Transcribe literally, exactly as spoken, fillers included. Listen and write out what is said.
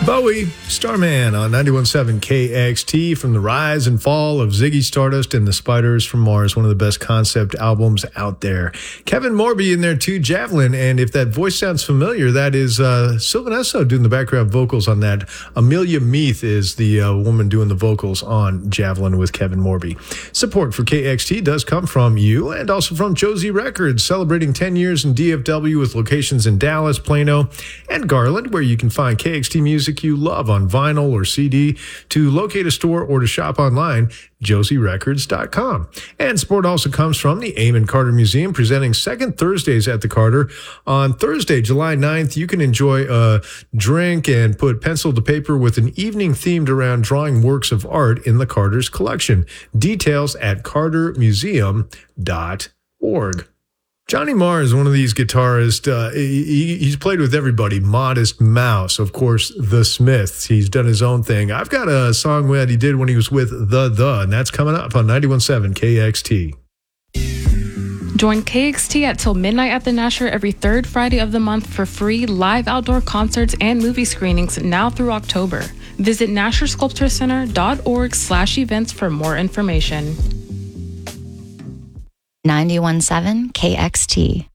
Bowie, Starman on ninety-one point seven K X T from the rise and fall of Ziggy Stardust and the Spiders from Mars, one of the best concept albums out there. Kevin Morby in there too, Javelin, and if that voice sounds familiar, that is uh, Sylvan Esso doing the background vocals on that. Amelia Meath is the uh, woman doing the vocals on Javelin with Kevin Morby. Support for K X T does come from you and also from Josie Records, celebrating ten years in D F W with locations in Dallas, Plano, and Garland, where you can find K X T music you love on vinyl or C D. To locate a store or to shop online, josie records dot com. And support also comes from the Eamon Carter Museum, presenting second Thursdays at the Carter. On Thursday, July ninth, you can enjoy a drink and put pencil to paper with an evening themed around drawing works of art in the Carter's collection. Details at carter museum dot org. Johnny Marr is one of these guitarists. Uh, he, he's played with everybody. Modest Mouse, of course, The Smiths. He's done his own thing. I've got a song that he did when he was with The The, and that's coming up on ninety-one point seven K X T. Join K X T at Till Midnight at the Nasher every third Friday of the month for free live outdoor concerts and movie screenings now through October. Visit nasher sculpture center dot org slash events for more information. ninety-one point seven K X T.